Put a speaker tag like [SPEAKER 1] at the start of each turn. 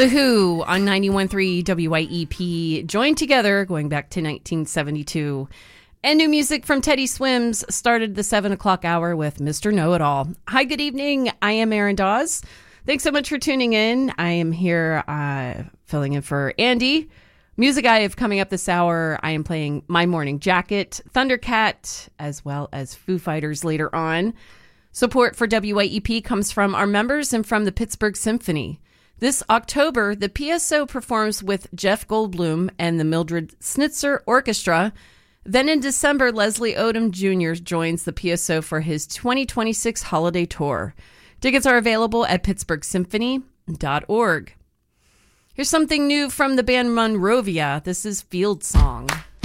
[SPEAKER 1] The Who on 91.3 WYEP joined together going back to 1972. And new music from Teddy Swims started the 7 o'clock hour with Mr. Know-It-All. Hi, good evening. I am Erin Dawes. Thanks so much for tuning in. I am here filling in for Andy. Music I have coming up this hour, I am playing My Morning Jacket, Thundercat, as well as Foo Fighters later on. Support for WYEP comes from our members and from the Pittsburgh Symphony. This October, the PSO performs with Jeff Goldblum and the Mildred Snitzer Orchestra. Then in December, Leslie Odom Jr. joins the PSO for his 2026 holiday tour. Tickets are available at pittsburghsymphony.org. Here's something new from the band Monrovia. This is Field Song.